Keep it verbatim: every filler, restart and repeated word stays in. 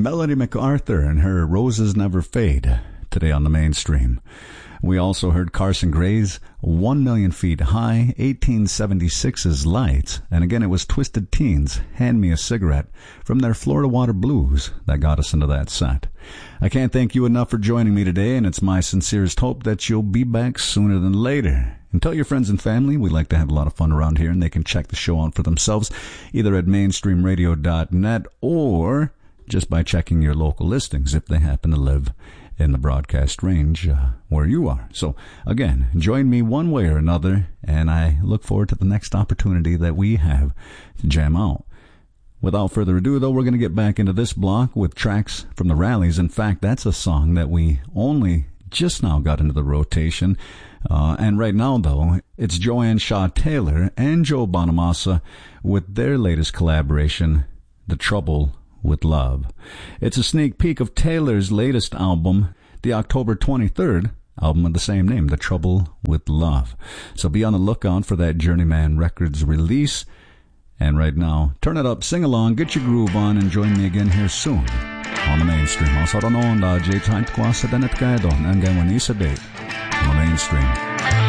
Melody MacArthur and her Roses Never Fade today on the mainstream. We also heard Carson Gray's One Million Feet High, eighteen seventy-six's Lights, and again it was Twisted Teens, Hand Me a Cigarette, from their Florida Water Blues that got us into that set. I can't thank you enough for joining me today, and it's my sincerest hope that you'll be back sooner than later. And tell your friends and family we like to have a lot of fun around here, and they can check the show out for themselves either at mainstream radio dot net or just by checking your local listings if they happen to live in the broadcast range uh, where you are. So, again, join me one way or another, and I look forward to the next opportunity that we have to jam out. Without further ado, though, we're going to get back into this block with tracks from the Rallies. In fact, that's a song that we only just now got into the rotation. Uh, and right now, though, it's Joanne Shaw Taylor and Joe Bonamassa with their latest collaboration, The Trouble with Love. It's a sneak peek of Taylor's latest album, the October twenty-third album of the same name, The Trouble with Love. So be on the lookout for that Journeyman Records release. And right now, turn it up, sing along, get your groove on, and join me again here soon on the mainstream. Also, on the J-Type Kwasa Danet Kaido, Nangan Wanisa Date on the mainstream.